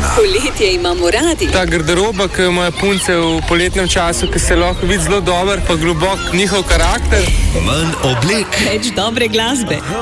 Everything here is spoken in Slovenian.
Ljubljana. Poletje imamo radi. Ta garderoba, ki jo imajo punce v poletnem času, ki se lahko vidi zelo dober, pa globok njihov karakter. Manj oblek. Več dobre glasbe.